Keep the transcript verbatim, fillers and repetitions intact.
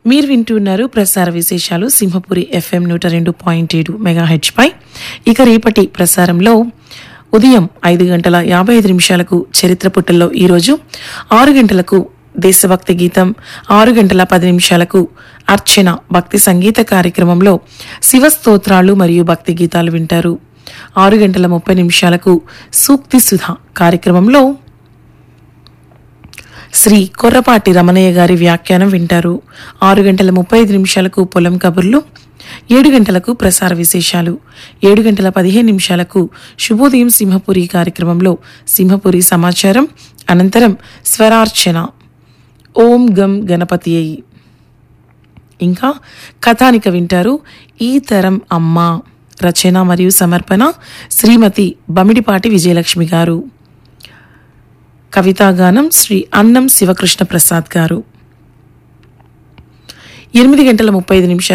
మీరు వింటున్నారు ప్రసార విశేషాలు సింహపురి ఎఫ్ఎం నూట రెండు పాయింట్ ఏడు మెగాహెచ్ పై. ఇక రేపటి ప్రసారంలో ఉదయం ఐదు గంటల యాభై ఐదు నిమిషాలకు చరిత్ర పుటల్లో ఈరోజు, ఆరు గంటలకు దేశభక్తి గీతం, ఆరు గంటల పది నిమిషాలకు అర్చన భక్తి సంగీత కార్యక్రమంలో శివ స్తోత్రాలు మరియు భక్తి గీతాలు వింటారు. ఆరు గంటల ముప్పై నిమిషాలకు సూక్తి సుధ కార్యక్రమంలో శ్రీ కొర్రపాటి రమణయ్య గారి వ్యాఖ్యానం వింటారు. ఆరు గంటల ముప్పై ఐదు నిమిషాలకు పొలం కబుర్లు, ఏడు గంటలకు ప్రసార విశేషాలు, ఏడు గంటల పదిహేను నిమిషాలకు శుభోదయం సింహపురి కార్యక్రమంలో సింహపురి సమాచారం, అనంతరం స్వరార్చన ఓం గం గణపతి అయి, ఇంకా కథానిక వింటారు. ఈ తరం అమ్మ, రచన మరియు సమర్పణ శ్రీమతి బమిడిపాటి విజయలక్ష్మి గారు. కవితాగానం శ్రీ అన్నం శివకృష్ణ ప్రసాద్ గారు. ఎనిమిది గంటల ముప్పై ఐదు నిమిషాలు